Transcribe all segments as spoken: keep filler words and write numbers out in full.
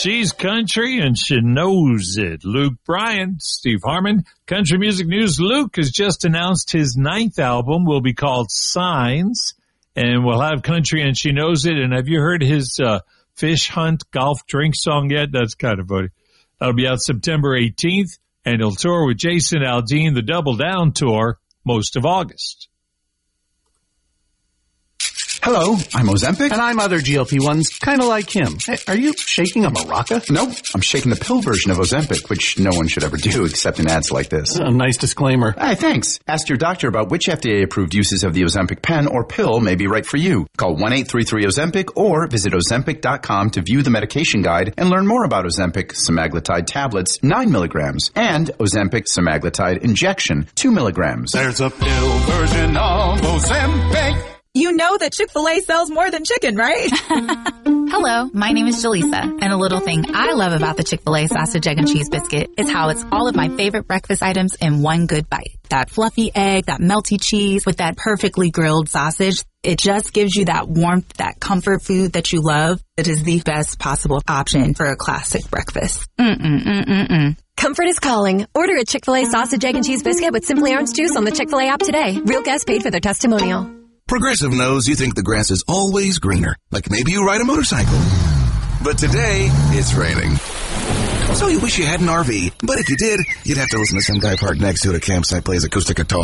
She's country and she knows it. Luke Bryan, Steve Harmon, Country Music News. Luke has just announced his ninth album will be called Signs, and we'll have country and she knows it. And have you heard his uh, fish hunt golf drink song yet? That's kind of funny. That'll be out September eighteenth, and he'll tour with Jason Aldean, the Double Down Tour, most of August. Hello, I'm Ozempic. And I'm other G L P ones, kind of like him. Hey, are you shaking a maraca? Nope, I'm shaking the pill version of Ozempic, which no one should ever do except in ads like this. A nice disclaimer. Hey, thanks. Ask your doctor about which F D A-approved uses of the Ozempic pen or pill may be right for you. Call one eight three three Ozempic or visit Ozempic dot com to view the medication guide and learn more about Ozempic semaglutide tablets, nine milligrams, and Ozempic semaglutide injection, two milligrams. There's a pill version of Ozempic. You know that Chick-fil-A sells more than chicken, right? Hello, my name is Jaleesa, and a little thing I love about the Chick-fil-A sausage, egg, and cheese biscuit is how it's all of my favorite breakfast items in one good bite. That fluffy egg, that melty cheese with that perfectly grilled sausage. It just gives you that warmth, that comfort food that you love. It is the best possible option for a classic breakfast. Mm-mm-mm-mm-mm. Comfort is calling. Order a Chick-fil-A sausage, egg, and cheese biscuit with Simply Orange Juice on the Chick-fil-A app today. Real guests paid for their testimonial. Progressive knows you think the grass is always greener, like maybe you ride a motorcycle. But today, it's raining. So you wish you had an R V, but if you did, you'd have to listen to some guy parked next to it at a campsite plays acoustic guitar.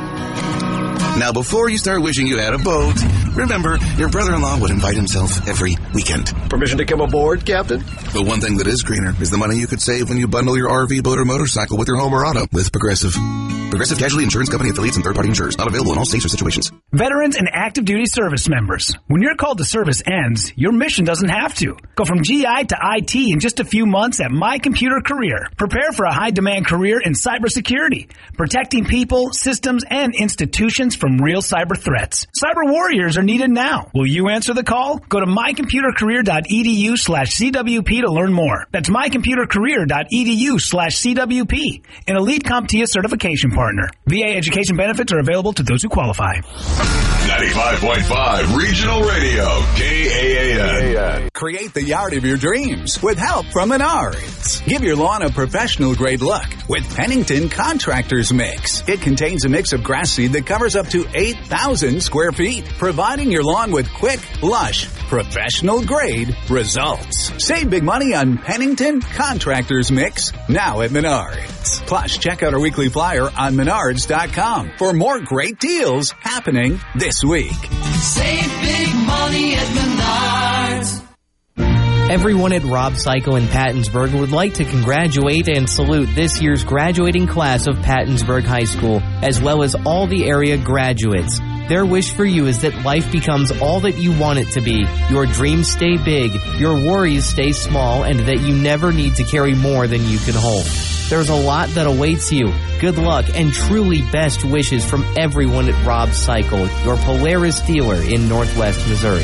Now, before you start wishing you had a boat, remember, your brother-in-law would invite himself every weekend. Permission to come aboard, Captain? But one thing that is greener is the money you could save when you bundle your R V, boat, or motorcycle with your home or auto with Progressive. Progressive Casualty Insurance Company affiliates and third-party insurers. Not available in all states or situations. Veterans and active duty service members. When your call to service ends, your mission doesn't have to. Go from G I to I T in just a few months at My Computer Career. Prepare for a high-demand career in cybersecurity, protecting people, systems, and institutions from real cyber threats. Cyber warriors are needed now. Will you answer the call? Go to mycomputercareer.edu slash CWP to learn more. That's mycomputercareer.edu slash CWP. An elite CompTIA certification partner. V A education benefits are available to those who qualify. ninety-five point five Regional Radio, K A A N. Create the yard of your dreams with help from Menards. Give your lawn a professional grade look with Pennington Contractors Mix. It contains a mix of grass seed that covers up to eight thousand square feet, providing your lawn with quick, lush, professional grade results. Save big money on Pennington Contractors Mix now at Menards. Plus, check out our weekly flyer on menards dot com for more great deals happening this week. Save big money at Menards. Everyone at Rob Cycle in Pattonsburg would like to congratulate and salute this year's graduating class of Pattonsburg High School, as well as all the area graduates. Their wish for you is that life becomes all that you want it to be. Your dreams stay big, your worries stay small, and that you never need to carry more than you can hold. There's a lot that awaits you. Good luck and truly best wishes from everyone at Rob Cycle, your Polaris dealer in Northwest Missouri.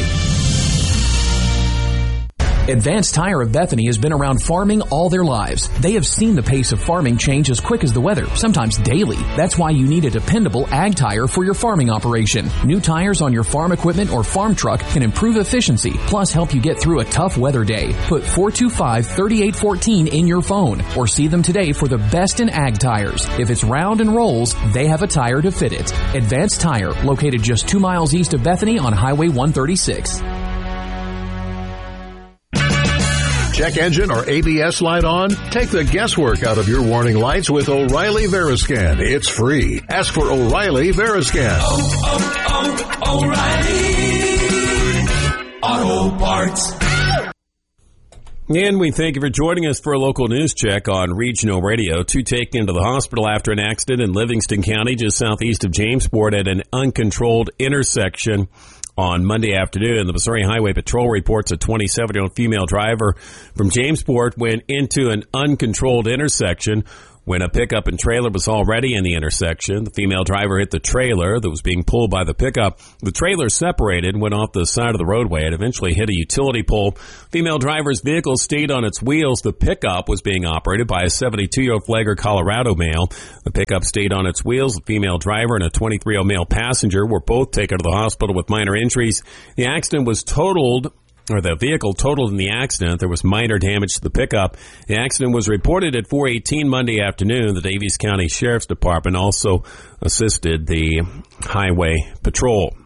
Advanced Tire of Bethany has been around farming all their lives. They have seen the pace of farming change as quick as the weather, sometimes daily. That's why you need a dependable ag tire for your farming operation. New tires on your farm equipment or farm truck can improve efficiency, plus help you get through a tough weather day. Put four two five, three eight one four in your phone or see them today for the best in ag tires. If it's round and rolls, they have a tire to fit it. Advanced Tire, located just two miles east of Bethany on Highway one thirty-six. Check engine or A B S light on? Take the guesswork out of your warning lights with O'Reilly Veriscan. It's free. Ask for O'Reilly Veriscan. Oh, oh, oh, O'Reilly Auto Parts. And we thank you for joining us for a local news check on Regional Radio. Two taken into the hospital after an accident in Livingston County, just southeast of Jamesport at an uncontrolled intersection on Monday afternoon. The Missouri Highway Patrol reports a twenty-seven-year-old female driver from Jamesport went into an uncontrolled intersection when a pickup and trailer was already in the intersection. The female driver hit the trailer that was being pulled by the pickup. The trailer separated and went off the side of the roadway. It eventually hit a utility pole. Female driver's vehicle stayed on its wheels. The pickup was being operated by a seventy-two-year-old Flagler, Colorado male. The pickup stayed on its wheels. The female driver and a twenty-three-year-old male passenger were both taken to the hospital with minor injuries. The accident was totaled or the vehicle totaled in the accident. There was minor damage to the pickup. The accident was reported at four eighteen Monday afternoon. The Davies County Sheriff's Department also assisted the Highway Patrol.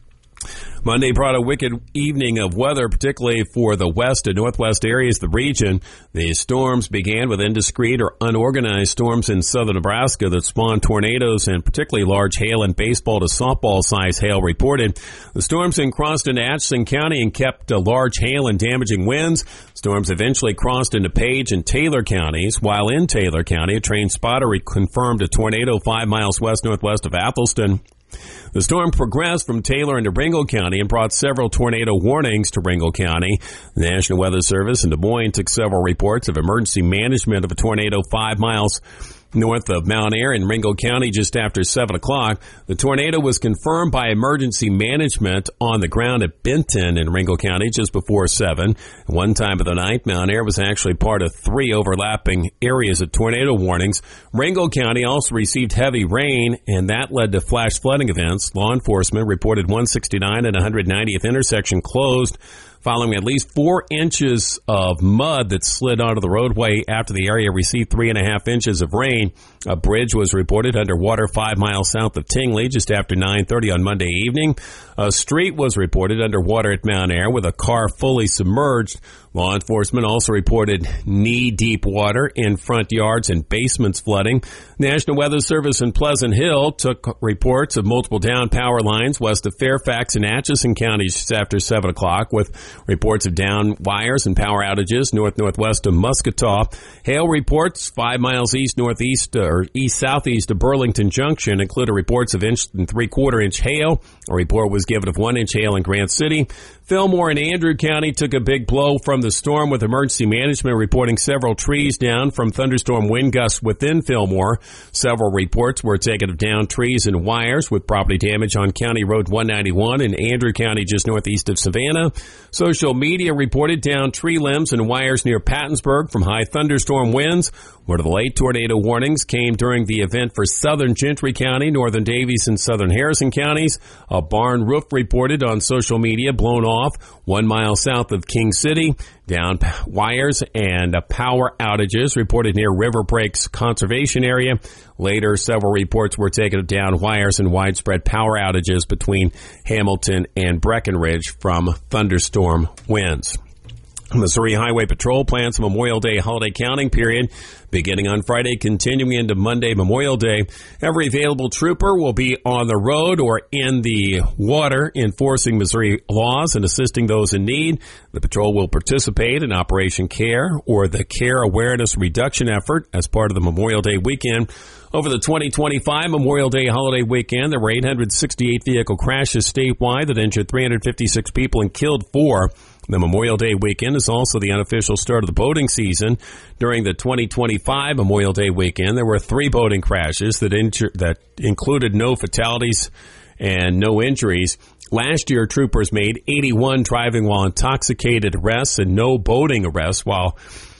Monday brought a wicked evening of weather, particularly for the west and northwest areas of the region. The storms began with indiscreet or unorganized storms in southern Nebraska that spawned tornadoes and particularly large hail and baseball to softball size hail reported. The storms then crossed into Atchison County and kept uh, large hail and damaging winds. Storms eventually crossed into Page and Taylor counties. While in Taylor County, a train spotter confirmed a tornado five miles west-northwest of Athelston. The storm progressed from Taylor into Ringgold County and brought several tornado warnings to Ringgold County. The National Weather Service in Des Moines took several reports of emergency management of a tornado five miles north of Mount Ayr in Ringgold County just after seven o'clock. The tornado was confirmed by emergency management on the ground at Benton in Ringgold County just before seven. One time of the night, Mount Ayr was actually part of three overlapping areas of tornado warnings. Ringgold County also received heavy rain, and that led to flash flooding events. Law enforcement reported one sixty-nine and one hundred ninetieth intersection closed following at least four inches of mud that slid onto the roadway after the area received three and a half inches of rain. A bridge was reported underwater five miles south of Tingley just after nine thirty on Monday evening. A street was reported underwater at Mount Ayr with a car fully submerged. Law enforcement also reported knee-deep water in front yards and basements flooding. National Weather Service in Pleasant Hill took reports of multiple down power lines west of Fairfax and Atchison counties just after seven o'clock, with reports of down wires and power outages north-northwest of Muscataw. Hail reports five miles east-northeast or east-southeast of Burlington Junction included reports of inch and three-quarter inch hail. A report was given of one inch hail in Grant City. Fillmore and Andrew County took a big blow from the storm, with emergency management reporting several trees down from thunderstorm wind gusts within Fillmore. Several reports were taken of downed trees and wires, with property damage on County Road one ninety-one in Andrew County just northeast of Savannah. Social media reported downed tree limbs and wires near Pattonsburg from high thunderstorm winds. One of the late tornado warnings came during the event for southern Gentry County, northern Davies, and southern Harrison counties. A barn roof reported on social media blown off one mile south of King City. Down wires and power outages reported near River Breaks Conservation Area. Later, several reports were taken of down wires and widespread power outages between Hamilton and Breckenridge from thunderstorm winds. Missouri Highway Patrol plans a Memorial Day holiday counting period beginning on Friday, continuing into Monday, Memorial Day. Every available trooper will be on the road or in the water enforcing Missouri laws and assisting those in need. The patrol will participate in Operation CARE, or the Care Awareness Reduction Effort, as part of the Memorial Day weekend. Over the twenty twenty-five Memorial Day holiday weekend, there were eight hundred sixty-eight vehicle crashes statewide that injured three hundred fifty-six people and killed four. The Memorial Day weekend is also the unofficial start of the boating season. During the twenty twenty-five Memorial Day weekend, there were three boating crashes that, injur- that included no fatalities and no injuries. Last year, troopers made eighty-one driving while intoxicated arrests and no boating arrests, while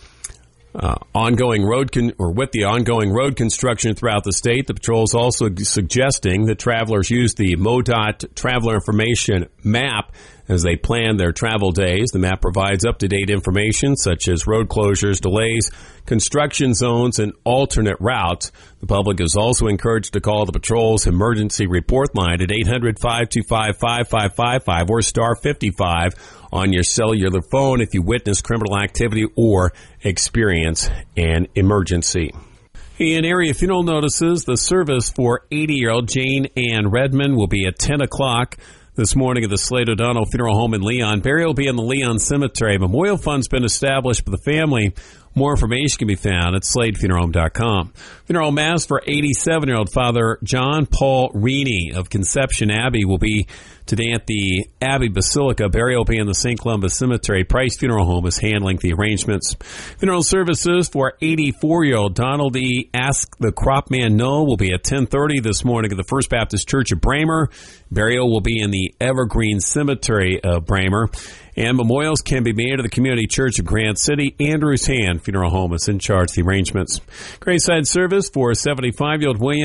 Uh, ongoing road con- or with the ongoing road construction throughout the state. The patrol is also suggesting that travelers use the MoDOT traveler information map as they plan their travel days. The map provides up-to-date information such as road closures, delays, construction zones, and alternate routes. The public is also encouraged to call the patrol's emergency report line at eight hundred, five two five, five five five five or star fifty-five on your cellular phone if you witness criminal activity or experience an emergency. In area funeral notices, the service for eighty-year-old Jane Ann Redmond will be at ten o'clock this morning at the Slade O'Donnell Funeral Home in Leon. Burial will be in the Leon Cemetery. Memorial fund's been established for the family. More information can be found at slade funeral home dot com. Funeral mass for eighty-seven-year-old Father John Paul Reaney of Conception Abbey will be today at the Abbey Basilica. Burial will be in the Saint Columbus Cemetery. Price Funeral Home is handling the arrangements. Funeral services for eighty-four-year-old Donald E. Ask the Crop Man No will be at ten thirty this morning at the First Baptist Church of Bramer. Burial will be in the Evergreen Cemetery of Bramer. And memorials can be made at the Community Church of Grant City. Andrews Hand Funeral Home is in charge of the arrangements. Grayside service for seventy-five-year-old William